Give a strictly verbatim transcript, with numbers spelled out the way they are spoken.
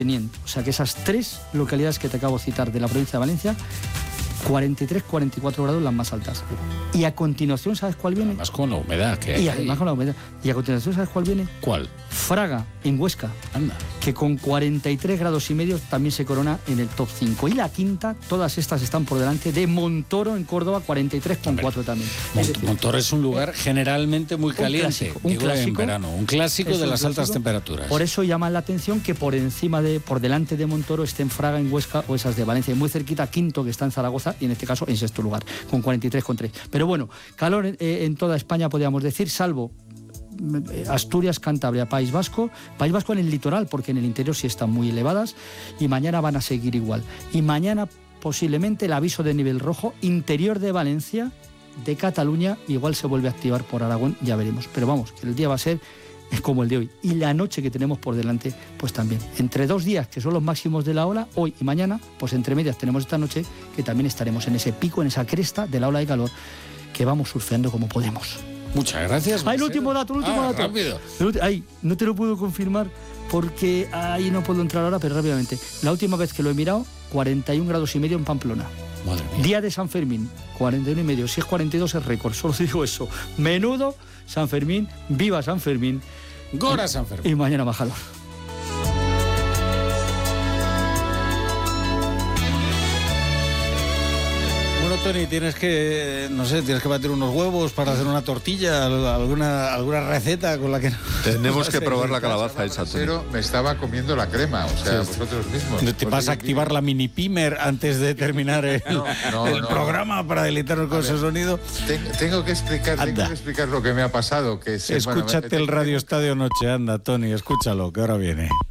teniendo. O sea que esas tres localidades que te acabo de citar de la provincia de Valencia, cuarenta y tres, cuarenta y cuatro grados las más altas. Y a continuación, ¿sabes cuál viene? Además con la humedad que hay. Y además con la humedad. Y a continuación, ¿sabes cuál viene? ¿Cuál? Fraga, en Huesca. Anda. Que con cuarenta y tres grados y medio también se corona en el top cinco. Y la quinta, todas estas están por delante de Montoro en Córdoba, cuarenta y tres coma cuatro también. Mont decir, Montoro es un lugar generalmente muy caliente, un clásico, un digo, clásico, en verano, un clásico de las altas temperaturas. Por eso llama la atención que por encima de, por delante de Montoro estén Fraga en Huesca o esas de Valencia. Y muy cerquita Quinto, que está en Zaragoza, y en este caso en sexto lugar, con cuarenta y tres coma tres. Pero bueno, calor eh, en toda España podríamos decir, salvo Asturias, Cantabria, País Vasco, País Vasco en el litoral, porque en el interior sí están muy elevadas, y mañana van a seguir igual. Y mañana posiblemente el aviso de nivel rojo interior de Valencia, de Cataluña, igual se vuelve a activar por Aragón, ya veremos. Pero vamos, que el día va a ser como el de hoy. Y la noche que tenemos por delante, pues también. Entre dos días, que son los máximos de la ola, hoy y mañana, pues entre medias tenemos esta noche, que también estaremos en ese pico, en esa cresta de la ola de calor, que vamos surfeando como podemos. Muchas gracias. Ay, el último dato, el último ah, dato. Rápido. Ay, no te lo puedo confirmar porque ahí no puedo entrar ahora, pero rápidamente. La última vez que lo he mirado, cuarenta y un grados y medio en Pamplona. Madre mía. Día de San Fermín, cuarenta y uno y medio. Si es cuarenta y dos es récord, solo te digo eso. Menudo San Fermín, viva San Fermín. Gora San Fermín. Y mañana más calor. Tony, tienes que, no sé, tienes que batir unos huevos para hacer una tortilla, alguna alguna receta con la que... Tenemos que probar la calabaza esa, Tony. Pero me estaba comiendo la crema, o sea, sí, vosotros mismos. ¿Te vas a activar la mini pimer antes de terminar el, no, no, el no. programa para deleitarnos con ese sonido? Tengo, tengo, que explicar, tengo que explicar lo que me ha pasado. Que se, Escúchate bueno, el Radio Estadio Noche, anda, Tony, escúchalo, que ahora viene.